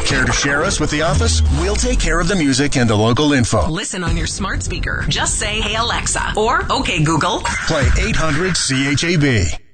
Care to share us with the office? We'll take care of the music and the local info. Listen on your smart speaker. Just say, "Hey Alexa," or "Okay Google." Play 800 CHAB.